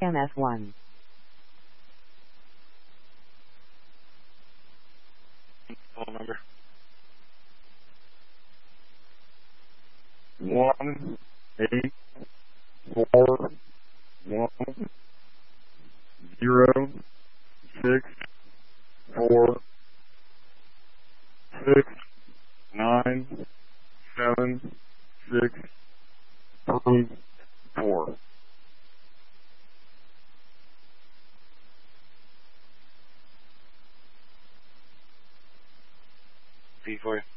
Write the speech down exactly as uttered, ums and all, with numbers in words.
M F one. Phone number. One eight four one zero six four six nine seven six three four. V for you.